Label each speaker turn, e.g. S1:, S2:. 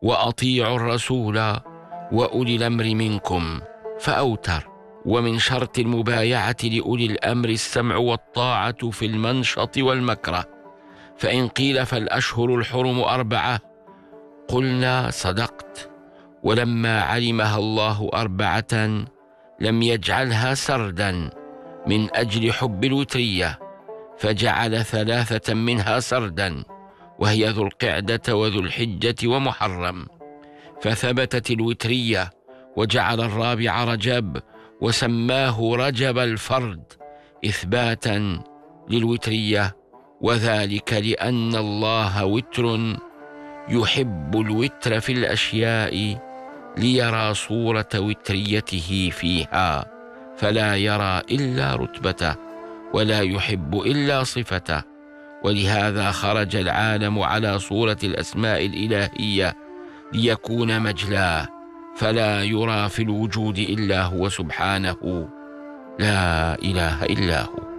S1: وأطيعوا الرسول وأولي الأمر منكم، فأوتر. ومن شرط المبايعة لأولي الأمر السمع والطاعة في المنشط والمكره. فإن قيل فالأشهر الحرم 4، قلنا صدقت، ولما علمها الله 4 لم يجعلها سردا من أجل حب الوترية، فجعل 3 منها سردا، وهي ذو القعدة وذو الحجة ومحرم، فثبتت الوترية، وجعل 4 رجب وسماه رجب الفرد إثباتا للوترية، وذلك لأن الله وتر يحب الوتر في الأشياء ليرى صورة وتريته فيها، فلا يرى إلا رتبته ولا يحب إلا صفته. ولهذا خرج العالم على صورة الأسماء الإلهية ليكون مجلاه، فلا يرى في الوجود إلا هو سبحانه، لا إله إلا هو.